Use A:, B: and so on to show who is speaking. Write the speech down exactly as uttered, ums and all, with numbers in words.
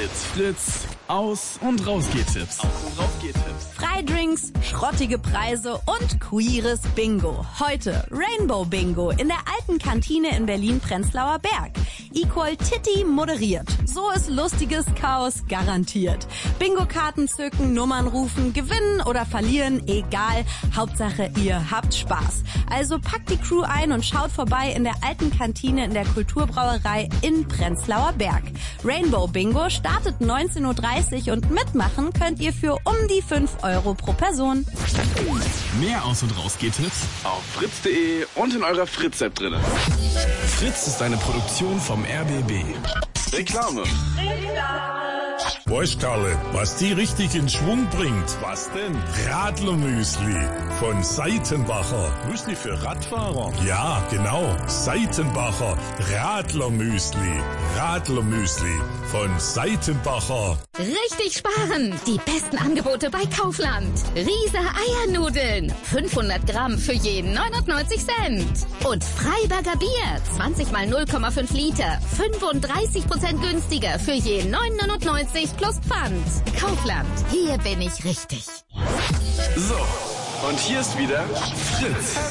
A: It's Fritz. Aus- und Rausgehtipps. Aus- und Rausgehtipps.
B: Freidrinks, schrottige Preise und queeres Bingo. Heute Rainbow Bingo in der alten Kantine in Berlin-Prenzlauer Berg. Equal Titty moderiert. So ist lustiges Chaos garantiert. Bingo-Karten zücken, Nummern rufen, gewinnen oder verlieren, egal. Hauptsache, ihr habt Spaß. Also packt die Crew ein und schaut vorbei in der alten Kantine in der Kulturbrauerei in Prenzlauer Berg. Rainbow Bingo startet neunzehn Uhr dreißig und mitmachen könnt ihr für um die fünf Euro pro Person.
A: Mehr Aus- und Rausgehtipps auf fritz punkt de und in eurer Fritz-App drin. Fritz ist eine Produktion vom R B B. Reklame.
C: Weißt Karle, was die richtig in Schwung bringt?
A: Was denn?
C: Radlermüsli von Seitenbacher.
A: Müsli für Radfahrer.
C: Ja, genau. Seitenbacher Radlermüsli. Radlermüsli von Seitenbacher.
D: Richtig sparen! Die besten Angebote bei Kaufland. Riese Eiernudeln. fünfhundert Gramm für je neunundneunzig Cent. Und Freiberger Bier. zwanzig mal null Komma fünf Liter. fünfunddreißig Prozent günstiger für je neun neunundneunzig plus Pfand. Kaufland. Hier bin ich richtig.
A: So, und hier ist wieder Fritz.